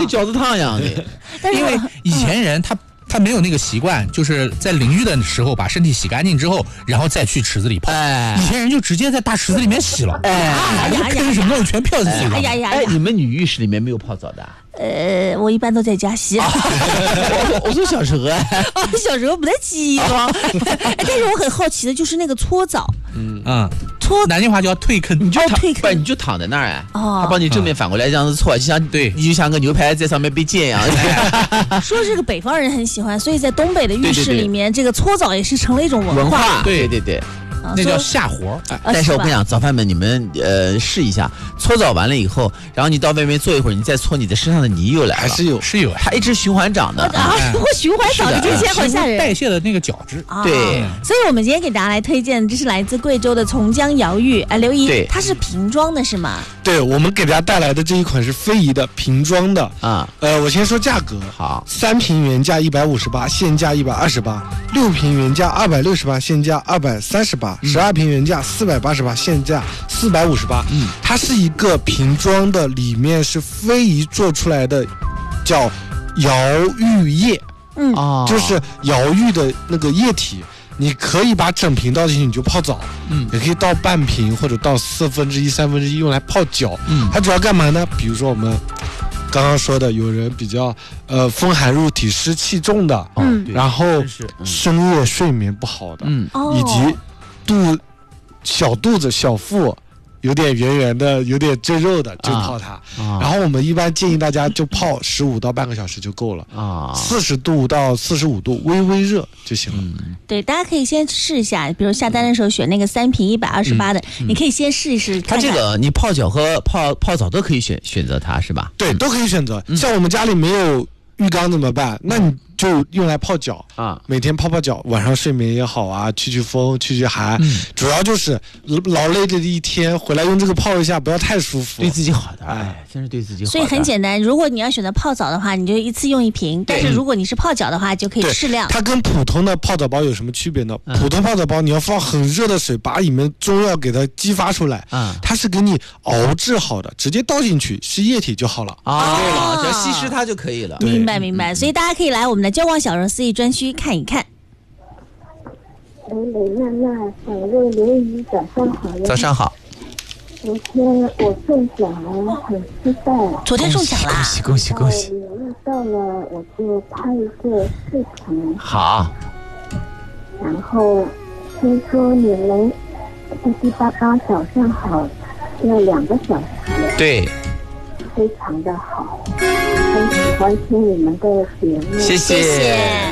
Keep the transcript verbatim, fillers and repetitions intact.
饺子汤一样的。 因为以前人他。他没有那个习惯，就是在淋浴的时候把身体洗干净之后，然后再去池子里泡。哎，以前人就直接在大池子里面洗了，哎，哎坑什么东西全漂进去了。 哎呀呀！哎，你们女浴室里面没有泡澡的？ 呃，我一般都在家洗。啊、 我, 我说小时候， 哦，小时候不太记了。但是我很好奇的就是那个搓澡， 嗯嗯，搓南京话叫退坑， 你就躺， 退坑， 你就躺在那儿哎，哦，他帮你正面反过来这样子搓，就像对，你就像个牛排在上面被煎一样。 说这个北方人很喜欢，所以在东北的浴室里面，对对对这个搓澡也是成了一种文化。 文化对对对。 那叫下活、 啊、但是我跟你讲，早饭们你们呃试一下，搓澡完了以后，然后你到外面坐一会儿，你再搓，你的身上的泥又来了， 还是有是有， 它一直循环长的啊。不过循环长的这些好吓人， 代谢的那个角质。 啊、对， 所以我们今天给大家来推荐，这是来自贵州的从江瑶浴啊，刘姨，它是瓶装的是吗？ 对，我们给大家带来的这一款是非遗的瓶装的啊。呃，我先说价格， 好， 三瓶原价一百五十八，现价一百二十八；六瓶原价二百六十八，现价二百三十八；十二瓶原价四百八十八，现价四百五十八。嗯，它是一个瓶装的，里面是非遗做出来的，叫瑶浴液。嗯，就是瑶浴的那个液体。你可以把整瓶倒进去，你就泡澡，嗯，也可以倒半瓶或者倒四分之一、三分之一用来泡脚，嗯，它主要干嘛呢？比如说我们刚刚说的，有人比较呃风寒入体、湿气重的，嗯，然后深夜睡眠不好的，嗯，以及肚小肚子、小腹有点圆圆的、有点赘肉的，就泡它。啊、然后我们一般建议大家就泡十五到半个小时就够了啊，四十度到四十五度，微微热就行了。 嗯、对，大家可以先试一下，比如下单的时候选那个三瓶一百二十八的，嗯、你可以先试一试看看。 它这个你泡脚和泡泡澡都可以选选择它，是吧？ 对，都可以选择。嗯、像我们家里没有浴缸怎么办？那你就用来泡脚啊，每天泡泡脚，晚上睡眠也好啊，去去风，去去寒，嗯、主要就是劳累的一天回来用这个泡一下，不要太舒服， 对自己好的，哎，真是对自己好的。 所以很简单，如果你要选择泡澡的话，你就一次用一瓶；但是如果你是泡脚的话，就可以适量。 它跟普通的泡澡包有什么区别呢？嗯、普通泡澡包你要放很热的水，把里面中药给它激发出来，嗯、它是给你熬制好的，直接倒进去是液体就好了。 啊，对了，只要稀释它就可以了。 明白明白，所以大家可以来我们的交广小柔思意专区看一看。 美美娜娜，小肉刘姨，早上好呀！ 早上好。 昨天我中奖了，很期待。 昨天中奖啦！ 恭喜恭喜恭喜！ 礼物到了，我就拍一个视频。 好。 然后听说你们七七八八早上好要两个小时。 对。 非常的好，很喜欢听你们的节目。 谢谢。